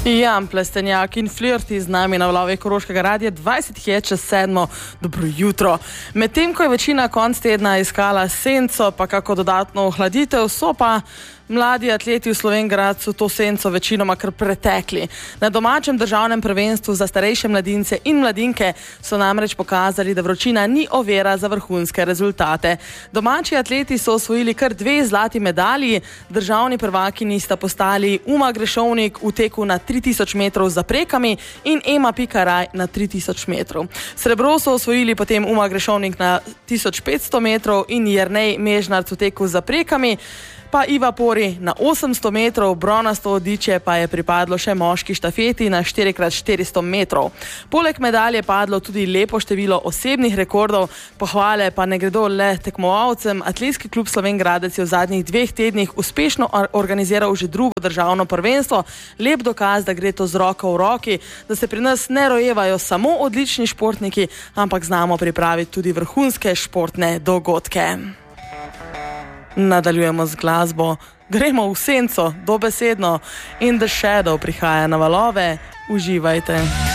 Jan Plestenjak in Flirti z nami na valovih Koroškega radia, 20 je čez 7. Dobro jutro. Medtem ko je večina konc tedna iskala senco, pa kako dodatno ohladitev, so pa mladi atleti v Slovenj Gradcu to senco večinoma kar pretekli. Na domačem državnem prvenstvu za starejše mladince in mladinke so namreč pokazali, da vročina ni ovira za vrhunske rezultate. Domači atleti so osvojili kar 2 zlati medalji, državni prvaki sta postali Uma Grešovnik v teku na 3000 metrov z zaprekami in Ema Pikaraj na 3000 metrov. Srebro so osvojili potem Uma Grešovnik na 1500 metrov in Jernej Mežnarc v teku z zaprekami, pa Iva Pori na 800 metrov, bronasto odličje pa je pripadlo še moški štafeti na 4x400 metrov. Poleg medalj je padlo tudi lepo število osebnih rekordov, pohvale pa ne gredo le tekmovalcem. Atletski klub Slovenj Gradec je v zadnjih 2 tednih uspešno organiziral že drugo državno prvenstvo. Lep dokaz, da gre to z roko v roki, da se pri nas ne rojevajo samo odlični športniki, ampak znamo pripraviti tudi vrhunske športne dogodke. Nadaljujemo z glasbo, gremo v senco, dobesedno, In The Shadow prihaja na valove, uživajte.